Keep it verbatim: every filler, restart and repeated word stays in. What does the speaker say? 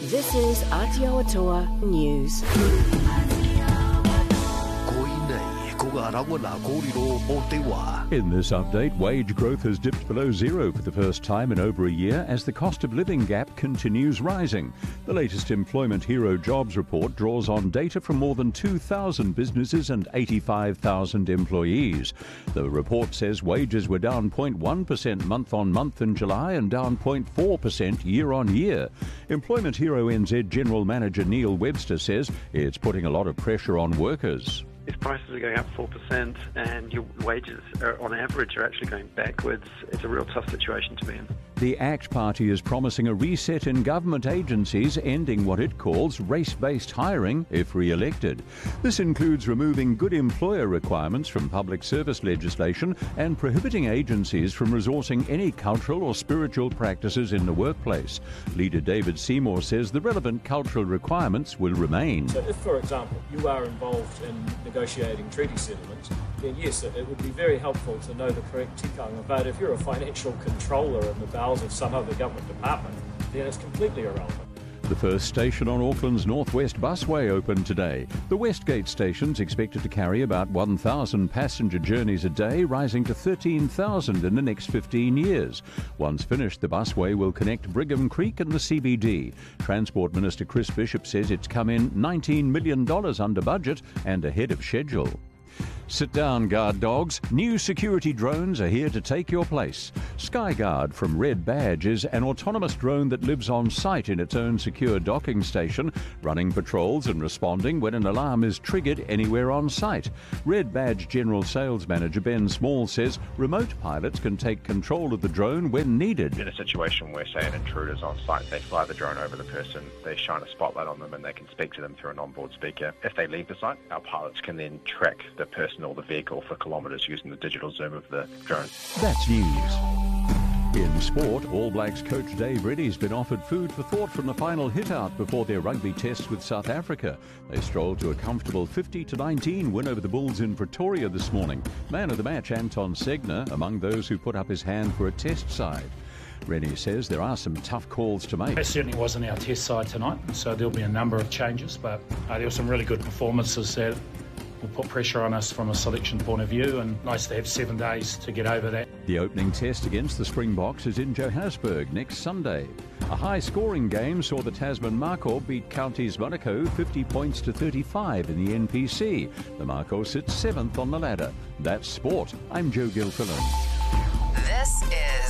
This is Aotearoa News. In this update, wage growth has dipped below zero for the first time in over a year as the cost of living gap continues rising. The latest Employment Hero jobs report draws on data from more than two thousand businesses and eighty-five thousand employees. The report says wages were down zero point one percent month on month in July and down zero point four percent year on year. Employment Hero N Z General Manager Neil Webster says it's putting a lot of pressure on workers. If prices are going up four percent and your wages are, on average are actually going backwards, it's a real tough situation to be in. The ACT Party is promising a reset in government agencies, ending what it calls race-based hiring if re-elected. This includes removing good employer requirements from public service legislation and prohibiting agencies from resourcing any cultural or spiritual practices in the workplace. Leader David Seymour says the relevant cultural requirements will remain. So if, for example, you are involved in negotiating treaty settlements, then yes, it would be very helpful to know the correct tikanga. But if you're a financial controller in the bowels of some other government department, then it's completely irrelevant. The first station on Auckland's Northwest Busway opened today. The Westgate station's expected to carry about one thousand passenger journeys a day, rising to thirteen thousand in the next fifteen years. Once finished, the busway will connect Brigham Creek and the C B D. Transport Minister Chris Bishop says it's come in nineteen million dollars under budget and ahead of schedule. Sit down, guard dogs. New security drones are here to take your place. Skyguard from Red Badge is an autonomous drone that lives on site in its own secure docking station, running patrols and responding when an alarm is triggered anywhere on site. Red Badge General Sales Manager Ben Small says remote pilots can take control of the drone when needed. In a situation where, say, an intruder's on site, they fly the drone over the person, they shine a spotlight on them and they can speak to them through an onboard speaker. If they leave the site, our pilots can then track the person or the vehicle for kilometres using the digital zoom of the drone. That's news. In sport, All Blacks coach Dave Reddy's been offered food for thought from the final hit-out before their rugby test with South Africa. They strolled to a comfortable fifty to nineteen win over the Bulls in Pretoria this morning. Man of the match, Anton Segner, among those who put up his hand for a test side. Rennie says there are some tough calls to make. It certainly wasn't our test side tonight, so there'll be a number of changes, but uh, there were some really good performances that will put pressure on us from a selection point of view, and nice to have seven days to get over that. The opening test against the Springboks is in Johannesburg next Sunday. A high-scoring game saw the Tasman Mako beat Counties Monaco fifty points to thirty-five in the N P C. The Mako sits seventh on the ladder. That's sport. I'm Joe Gilfillan. This is